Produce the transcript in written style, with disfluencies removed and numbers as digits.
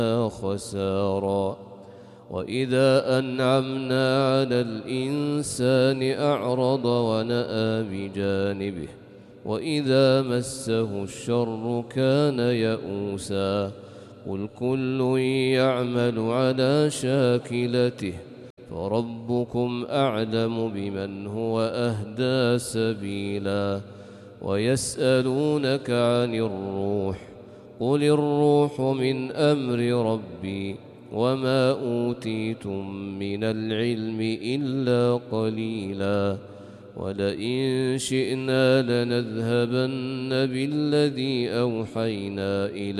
خسارا. وإذا أنعمنا على الإنسان أعرض ونأى بجانبه وإذا مسه الشر كان يئوسا. قل كل يعمل على شاكلته فربكم أعلم بمن هو أهدى سبيلا. ويسألونك عن الروح قل الروح من أمر ربي وما أوتيتم من العلم إلا قليلا. ولئن شئنا لنذهبن بالذي أوحينا إليك